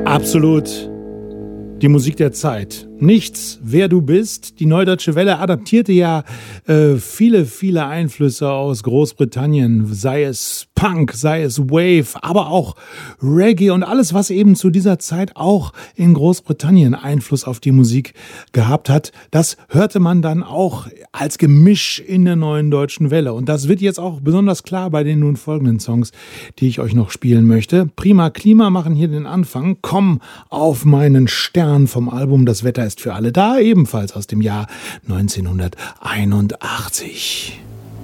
Absolut. Die Musik der Zeit. Nichts, wer du bist. Die Neudeutsche Welle adaptierte ja viele Einflüsse aus Großbritannien, sei es Punk, sei es Wave, aber auch Reggae und alles, was eben zu dieser Zeit auch in Großbritannien Einfluss auf die Musik gehabt hat. Das hörte man dann auch als Gemisch in der Neuen Deutschen Welle. Und das wird jetzt auch besonders klar bei den nun folgenden Songs, die ich euch noch spielen möchte. Prima Klima machen hier den Anfang. Komm auf meinen Stern vom Album Das Wetter ist für alle da, ebenfalls aus dem Jahr 1981.